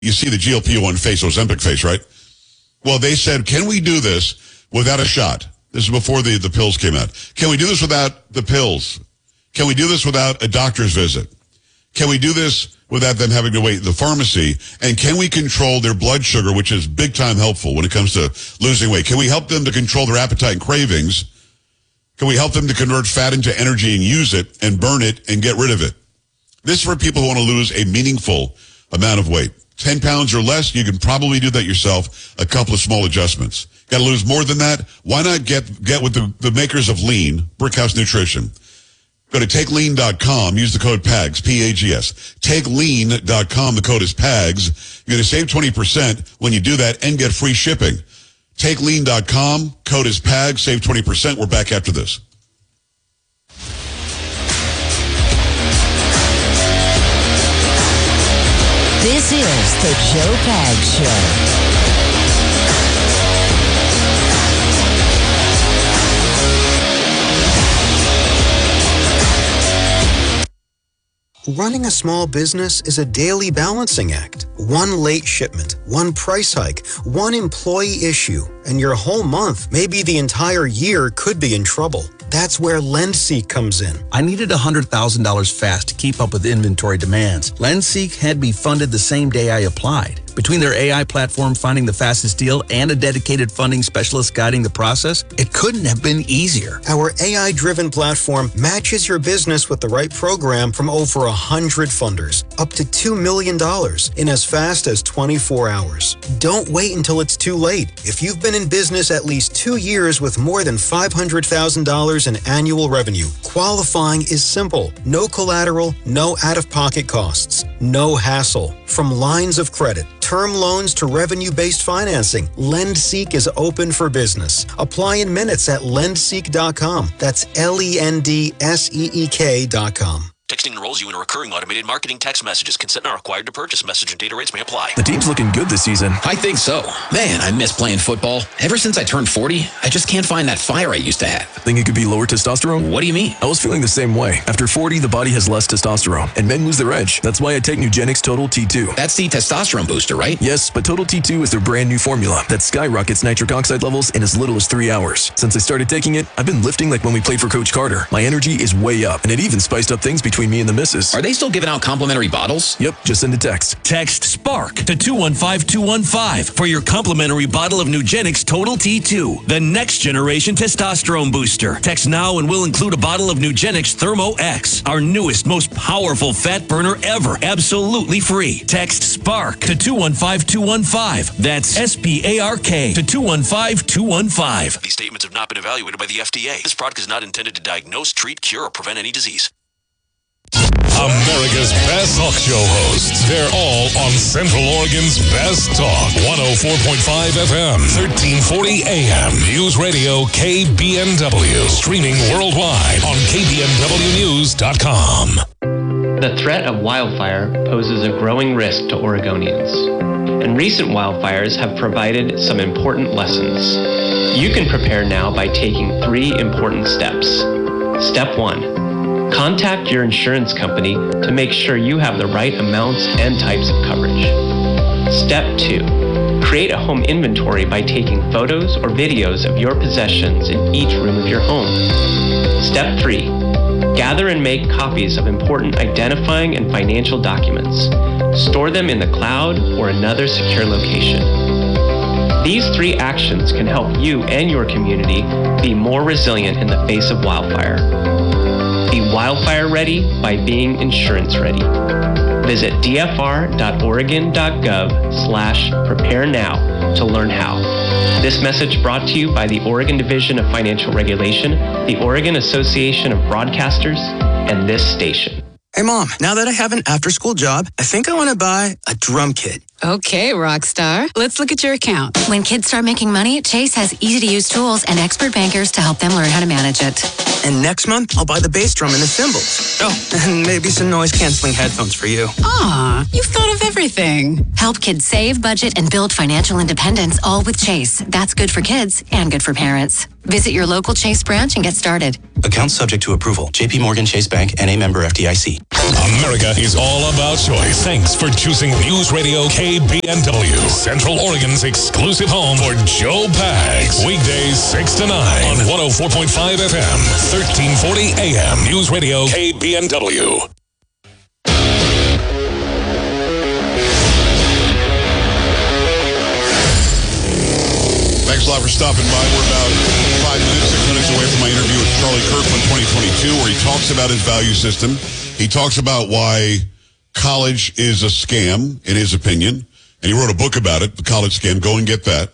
You see the GLP-1 face, Ozempic face, right? Well, they said, can we do this without a shot? This is before the pills came out. Can we do this without the pills? Can we do this without a doctor's visit? Can we do this without them having to wait at the pharmacy? And can we control their blood sugar, which is big time helpful when it comes to losing weight? Can we help them to control their appetite and cravings? Can we help them to convert fat into energy and use it and burn it and get rid of it? This is for people who want to lose a meaningful amount of weight. 10 pounds or less, you can probably do that yourself. A couple of small adjustments. Got to lose more than that? Why not get with the makers of Lean, Brickhouse Nutrition? Go to TakeLean.com. Use the code PAGS, P-A-G-S. TakeLean.com. The code is PAGS. You're going to save 20% when you do that and get free shipping. TakeLean.com. Code is PAGS. Save 20%. We're back after this. This is the Joe Pags Show. Running a small business is a daily balancing act. One late shipment, one price hike, one employee issue, and your whole month, maybe the entire year, could be in trouble. That's where LendSeek comes in. I needed $100,000 fast to keep up with inventory demands. LendSeek had me funded the same day I applied. Between their AI platform finding the fastest deal and a dedicated funding specialist guiding the process, it couldn't have been easier. Our AI-driven platform matches your business with the right program from over 100 funders, up to $2 million in as fast as 24 hours. Don't wait until it's too late. If you've been in business at least 2 years with more than $500,000 in annual revenue, qualifying is simple. No collateral, no out-of-pocket costs, no hassle. From lines of credit, term loans to revenue-based financing, LendSeek is open for business. Apply in minutes at lendseek.com. That's LENDSEEK.com. Texting enrolls you in a recurring automated marketing text messages. Consent not required to purchase. Message and data rates may apply. The team's looking good this season. I think so. Man, I miss playing football. Ever since I turned 40, I just can't find that fire I used to have. Think it could be lower testosterone? What do you mean? I was feeling the same way. After 40, the body has less testosterone, and men lose their edge. That's why I take Nugenix Total T2. That's the testosterone booster, right? Yes, but Total T2 is their brand new formula that skyrockets nitric oxide levels in as little as 3 hours. Since I started taking it, I've been lifting like when we played for Coach Carter. My energy is way up, and it even spiced up things between me and the missus. Are they still giving out complimentary bottles? Yep, just send a text. Text SPARK to 215-215 for your complimentary bottle of Nugenix Total T2, the next generation testosterone booster. Text now and we'll include a bottle of Nugenix Thermo X, our newest, most powerful fat burner ever, absolutely free. Text SPARK to 215-215. That's SPARK to 215-215. These statements have not been evaluated by the FDA. This product is not intended to diagnose, treat, cure, or prevent any disease. America's best talk show hosts. They're all on Central Oregon's best talk. 104.5 FM, 1340 AM. News Radio KBNW. Streaming worldwide on KBNWnews.com. The threat of wildfire poses a growing risk to Oregonians. And recent wildfires have provided some important lessons. You can prepare now by taking 3 important steps. Step 1. Contact your insurance company to make sure you have the right amounts and types of coverage. Step 2. Create a home inventory by taking photos or videos of your possessions in each room of your home. Step 3. Gather and make copies of important identifying and financial documents. Store them in the cloud or another secure location. These 3 actions can help you and your community be more resilient in the face of wildfire. Be wildfire ready by being insurance ready. Visit dfr.oregon.gov/prepare now to learn how. This message brought to you by the Oregon Division of Financial Regulation, the Oregon Association of Broadcasters, and this station. Hey, Mom, now that I have an after-school job, I think I want to buy a drum kit. Okay, Rockstar. Let's look at your account. When kids start making money, Chase has easy-to-use tools and expert bankers to help them learn how to manage it. And next month, I'll buy the bass drum and the cymbals. Oh, and maybe some noise-canceling headphones for you. Aw, you've thought of everything. Help kids save, budget, and build financial independence, all with Chase. That's good for kids and good for parents. Visit your local Chase branch and get started. Account subject to approval. J.P. Morgan Chase Bank, N.A. member FDIC. America is all about choice. Thanks for choosing News Radio KBNW. KBNW, Central Oregon's exclusive home for Joe Pags. Weekdays 6 to 9 on 104.5 FM, 1340 AM. News Radio KBNW. Thanks a lot for stopping by. We're about 5 minutes, 6 minutes away from my interview with Charlie Kirk from 2022, where he talks about his value system. He talks about why college is a scam, in his opinion. And he wrote a book about it, The College Scam. Go and get that.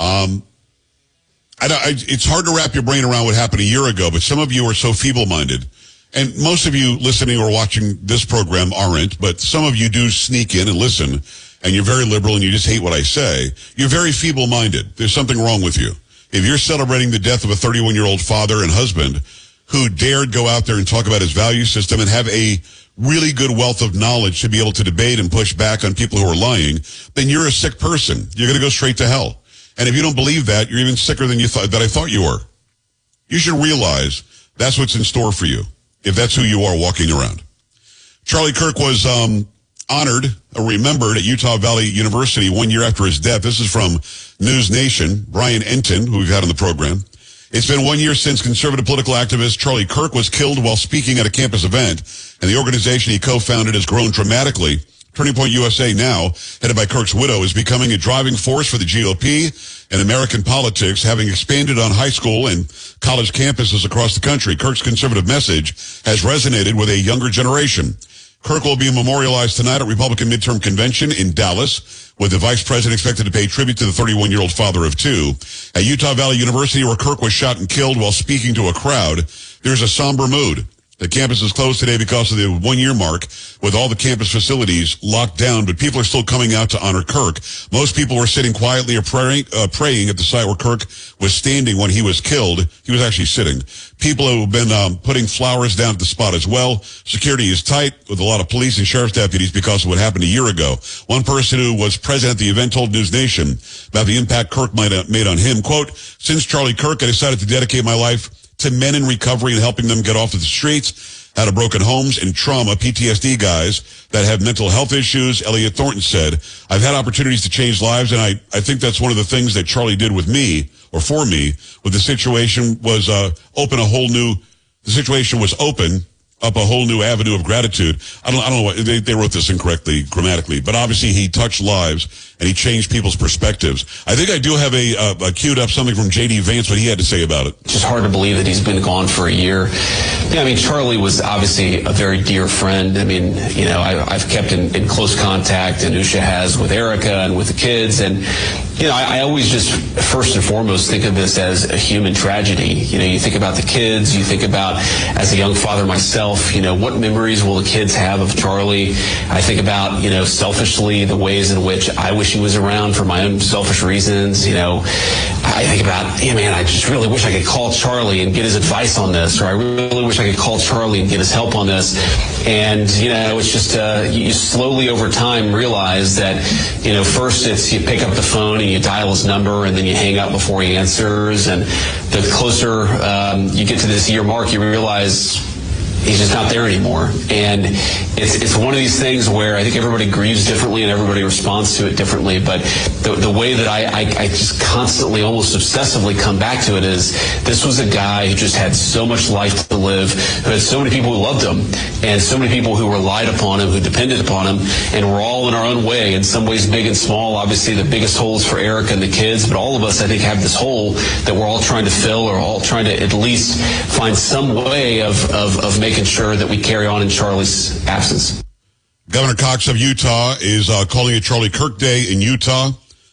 It's hard to wrap your brain around what happened a year ago, but some of you are so feeble-minded. And most of you listening or watching this program aren't, but some of you do sneak in and listen, and you're very liberal and you just hate what I say. You're very feeble-minded. There's something wrong with you. If you're celebrating the death of a 31-year-old father and husband who dared go out there and talk about his value system and have a really good wealth of knowledge to be able to debate and push back on people who are lying, then you're a sick person. You're going to go straight to hell. And if you don't believe that, you're even sicker than I thought you were. You should realize that's what's in store for you, if that's who you are walking around. Charlie Kirk was honored or remembered at Utah Valley University 1 year after his death. This is from News Nation. Brian Enton, who we've had on the program. It's been 1 year since conservative political activist Charlie Kirk was killed while speaking at a campus event, and the organization he co-founded has grown dramatically. Turning Point USA now, headed by Kirk's widow, is becoming a driving force for the GOP and American politics, having expanded on high school and college campuses across the country. Kirk's conservative message has resonated with a younger generation. Kirk will be memorialized tonight at Republican midterm convention in Dallas, with the vice president expected to pay tribute to the 31-year-old father of two. At Utah Valley University, where Kirk was shot and killed while speaking to a crowd, there's a somber mood. The campus is closed today because of the 1 year mark, with all the campus facilities locked down, but people are still coming out to honor Kirk. Most people were sitting quietly or praying at the site where Kirk was standing when he was killed. He was actually sitting. People have been putting flowers down at the spot as well. Security is tight with a lot of police and sheriff's deputies because of what happened a year ago. One person who was present at the event told News Nation about the impact Kirk might have made on him. Quote, "Since Charlie Kirk, I decided to dedicate my life to men in recovery and helping them get off of the streets, out of broken homes and trauma, PTSD guys that have mental health issues." Elliot Thornton said, "I've had opportunities to change lives, and I think that's one of the things that Charlie did with me, or for me, with the situation was open up a whole new avenue of gratitude." I don't know what they wrote this incorrectly grammatically, but obviously he touched lives and he changed people's perspectives. I think I do have a queued up something from J.D. Vance, what he had to say about it. It's just hard to believe that he's been gone for a year. Yeah, I mean, Charlie was obviously a very dear friend. I mean, you know, I've kept in close contact, and Usha has, with Erica and with the kids. And, you know, I always just first and foremost think of this as a human tragedy. You know, you think about the kids, you think about, as a young father myself, you know, what memories will the kids have of Charlie? I think about, you know, selfishly the ways in which I wish he was around for my own selfish reasons. You know, I think about, yeah, man, I just really wish I could call Charlie and get his advice on this, or I really wish I could call Charlie and get his help on this. And, you know, it's just, you slowly over time realize that, you know, first it's you pick up the phone and you dial his number and then you hang up before he answers. And the closer you get to this year mark, you realize he's just not there anymore. And it's one of these things where I think everybody grieves differently and everybody responds to it differently. But the way that I just constantly, almost obsessively come back to it is, this was a guy who just had so much life to live, who had so many people who loved him, and so many people who relied upon him, who depended upon him, and we're all in our own way, in some ways big and small. Obviously the biggest hole is for Eric and the kids, but all of us, I think, have this hole that we're all trying to fill, or all trying to at least find some way of making sure that we carry on in Charlie's absence. Governor Cox of Utah is calling it Charlie Kirk Day in Utah.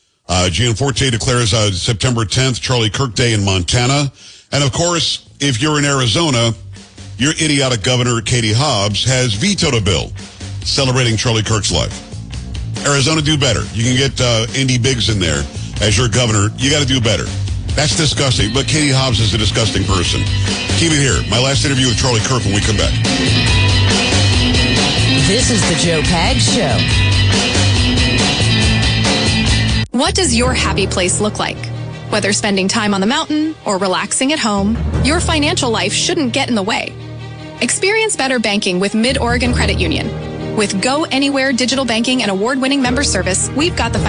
Gianforte declares September 10th Charlie Kirk Day in Montana. And of course, if you're in Arizona, your idiotic governor, Katie Hobbs, has vetoed a bill celebrating Charlie Kirk's life. Arizona, do better. You can get Andy Biggs in there as your governor. You got to do better. That's disgusting. But Katie Hobbs is a disgusting person. Keep it here. My last interview with Charlie Kirk when we come back. This is the Joe Pags Show. What does your happy place look like? Whether spending time on the mountain or relaxing at home, your financial life shouldn't get in the way. Experience better banking with Mid-Oregon Credit Union. With Go Anywhere digital banking and award-winning member service, we've got the